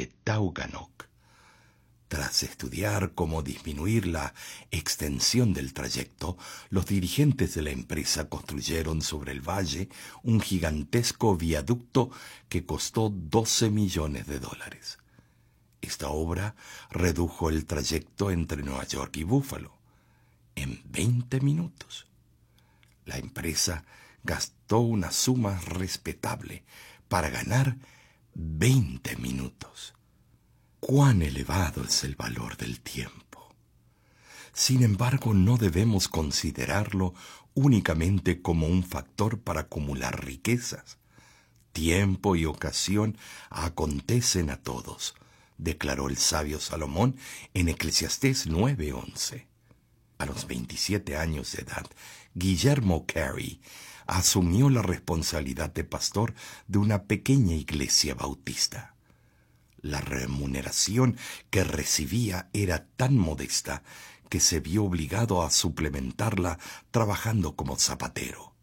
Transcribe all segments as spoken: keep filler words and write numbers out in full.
de Tauganok. Tras estudiar cómo disminuir la extensión del trayecto, los dirigentes de la empresa construyeron sobre el valle un gigantesco viaducto que costó doce millones de dólares. Esta obra redujo el trayecto entre Nueva York y Búfalo en veinte minutos. La empresa gastó una suma respetable para ganar veinte minutos. ¡Cuán elevado es el valor del tiempo! Sin embargo, no debemos considerarlo únicamente como un factor para acumular riquezas. Tiempo y ocasión acontecen a todos, declaró el sabio Salomón en Eclesiastés nueve once. A los veintisiete años de edad, Guillermo Carey asumió la responsabilidad de pastor de una pequeña iglesia bautista. La remuneración que recibía era tan modesta que se vio obligado a suplementarla trabajando como zapatero.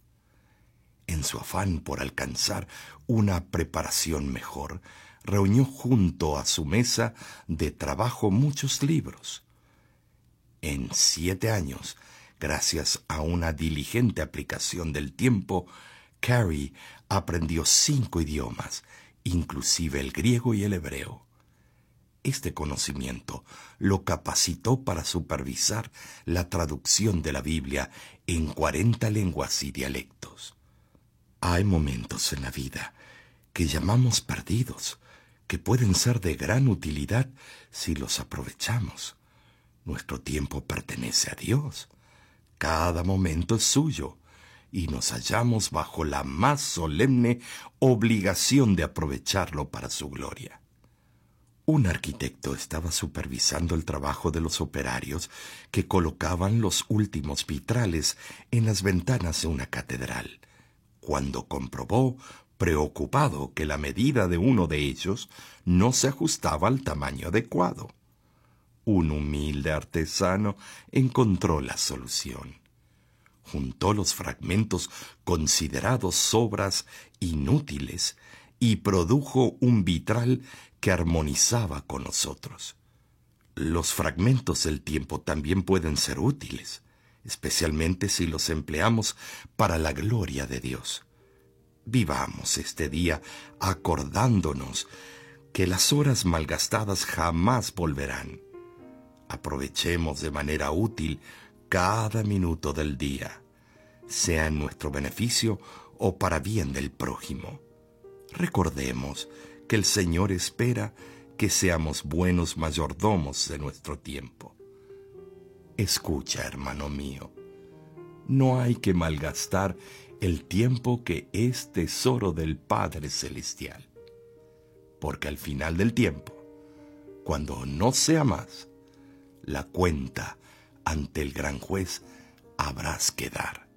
En su afán por alcanzar una preparación mejor, reunió junto a su mesa de trabajo muchos libros. En siete años, gracias a una diligente aplicación del tiempo, Carey aprendió cinco idiomas, inclusive el griego y el hebreo. Este conocimiento lo capacitó para supervisar la traducción de la Biblia en cuarenta lenguas y dialectos. Hay momentos en la vida que llamamos perdidos, que pueden ser de gran utilidad si los aprovechamos. Nuestro tiempo pertenece a Dios. Cada momento es suyo, y nos hallamos bajo la más solemne obligación de aprovecharlo para su gloria. Un arquitecto estaba supervisando el trabajo de los operarios que colocaban los últimos vitrales en las ventanas de una catedral, cuando comprobó, preocupado, que la medida de uno de ellos no se ajustaba al tamaño adecuado. Un humilde artesano encontró la solución. Juntó los fragmentos considerados obras inútiles y produjo un vitral que armonizaba con los otros. Los fragmentos del tiempo también pueden ser útiles, especialmente si los empleamos para la gloria de Dios. Vivamos este día acordándonos que las horas malgastadas jamás volverán. Aprovechemos de manera útil cada minuto del día, sea en nuestro beneficio o para bien del prójimo. Recordemos que el Señor espera que seamos buenos mayordomos de nuestro tiempo. Escucha, hermano mío, no hay que malgastar el tiempo que es tesoro del Padre Celestial, porque al final del tiempo, cuando no sea más, la cuenta ante el gran juez habrás que dar.